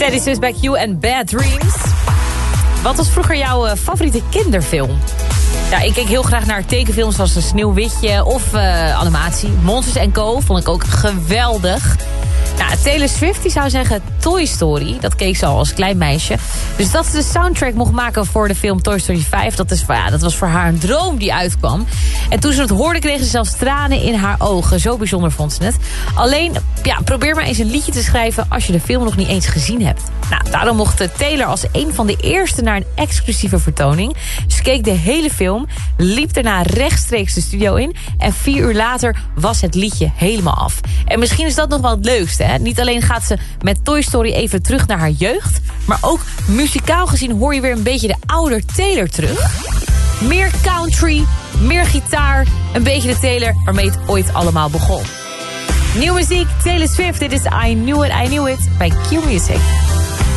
Teddy Swiss, You en Bad Dreams. Wat was vroeger jouw favoriete kinderfilm? Ja, ik keek heel graag naar tekenfilms zoals Sneeuwwitje of animatie. Monsters & Co. vond ik ook geweldig. Nou, Taylor Swift die zou zeggen Toy Story. Dat keek ze al als klein meisje. Dus dat ze de soundtrack mocht maken voor de film Toy Story 5... dat was voor haar een droom die uitkwam. En toen ze het hoorde kreeg ze zelfs tranen in haar ogen. Zo bijzonder vond ze het. Alleen, ja, probeer maar eens een liedje te schrijven... als je de film nog niet eens gezien hebt. Nou, daarom mocht Taylor als een van de eerste naar een exclusieve vertoning. Ze keek de hele film, liep daarna rechtstreeks de studio in... en 4 uur later was het liedje helemaal af. En misschien is dat nog wel het leukste, hè? Niet alleen gaat ze met Toy Story even terug naar haar jeugd... maar ook muzikaal gezien hoor je weer een beetje de oude Taylor terug. Meer country, meer gitaar, een beetje de Taylor waarmee het ooit allemaal begon. Nieuwe muziek, Taylor Swift, dit is I Knew It, I Knew It bij Q Music.